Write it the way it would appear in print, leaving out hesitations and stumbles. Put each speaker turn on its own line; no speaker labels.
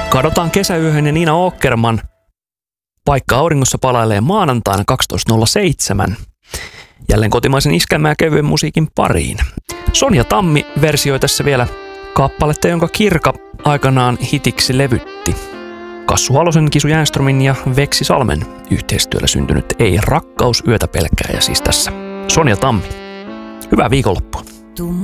Kadotaan kesäyöhön ja Nina Åkerman. Paikka auringossa palailee maanantaina 12.07. Jälleen kotimaisen iskelmän ja kevyen musiikin pariin. Sonja Tammi versioi tässä vielä kappaletta, jonka Kirka aikanaan hitiksi levytti. Kassu Halosen, Kisu Jäänstromin ja Veksi Salmen yhteistyöllä syntynyt Ei rakkaus yötä pelkää, ja siis tässä Sonja Tammi. Hyvää viikonloppua.